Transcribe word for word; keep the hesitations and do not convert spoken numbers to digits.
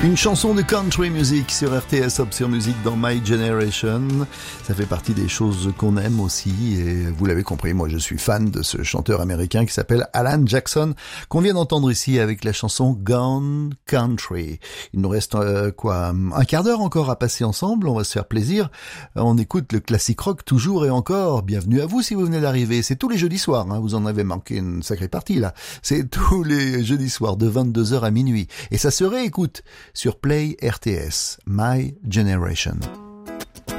Une chanson de country music sur R T S Option Music dans My Generation. Ça fait partie des choses qu'on aime aussi et vous l'avez compris, moi je suis fan de ce chanteur américain qui s'appelle Alan Jackson qu'on vient d'entendre ici avec la chanson Gone Country. Il nous reste euh, quoi un quart d'heure encore à passer ensemble, on va se faire plaisir. On écoute le classique rock toujours et encore. Bienvenue à vous si vous venez d'arriver. C'est tous les jeudis soirs, hein. Vous en avez manqué une sacrée partie là. C'est tous les jeudis soirs de vingt-deux heures à minuit et ça se réécoute sur Play R T S, My Generation.